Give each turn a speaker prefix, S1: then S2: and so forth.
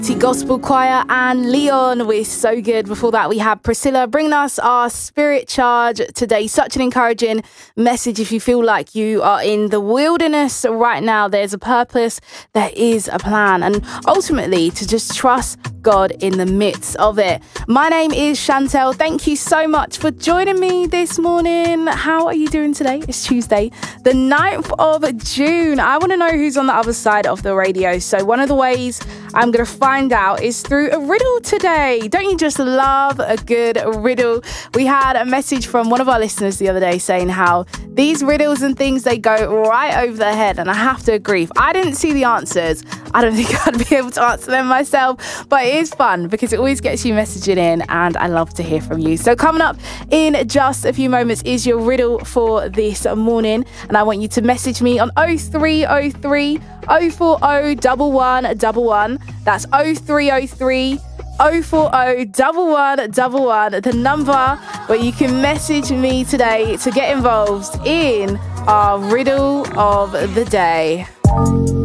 S1: Gospel Choir and Leon with So Good. Before that, we had Priscilla bringing us our Spirit Charge today. Such an encouraging message. If you feel like you are in the wilderness right now, there's a purpose, there is a plan, and ultimately to just trust God in the midst of it. My name is Chantel. Thank you so much for joining me this morning. How are you doing today? It's Tuesday, the 9th of June. I want to know who's on the other side of the radio. So one of the ways I'm going to find out is through a riddle today. Don't you just love a good riddle? We had a message from one of our listeners the other day saying how these riddles and things, they go right over their head. And I have to agree, if I didn't see the answers, I don't think I'd be able to answer them myself. But it is fun because it always gets you messaging in, and I love to hear from you. So coming up in just a few moments is your riddle for this morning. And I want you to message me on 0303 040 1111. That's 0303 040 1111, the number where you can message me today to get involved in our riddle of the day.